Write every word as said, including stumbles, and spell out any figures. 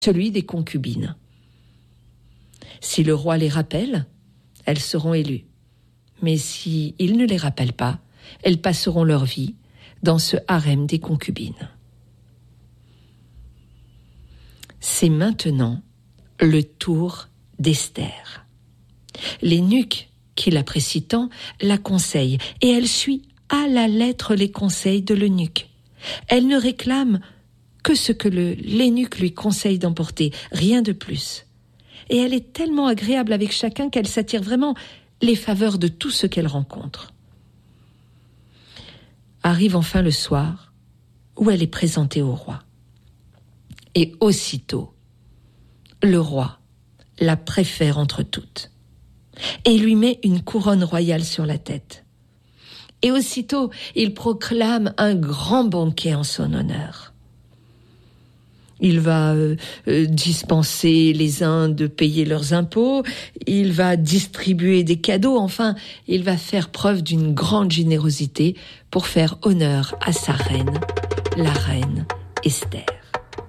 celui des concubines. Si le roi les rappelle, elles seront élues. Mais si il ne les rappelle pas, elles passeront leur vie dans ce harem des concubines. C'est maintenant le tour d'Esther. L'eunuque, qui l'apprécie tant, la conseille, et elle suit à la lettre les conseils de l'eunuque. Elle ne réclame que ce que le, l'eunuque lui conseille d'emporter, rien de plus. Et elle est tellement agréable avec chacun qu'elle s'attire vraiment les faveurs de tout ce qu'elle rencontre. Arrive enfin le soir où elle est présentée au roi. Et aussitôt, le roi la préfère entre toutes et lui met une couronne royale sur la tête. Et aussitôt, il proclame un grand banquet en son honneur. Il va euh, euh, dispenser les uns de payer leurs impôts, il va distribuer des cadeaux, enfin, il va faire preuve d'une grande générosité pour faire honneur à sa reine, la reine Esther.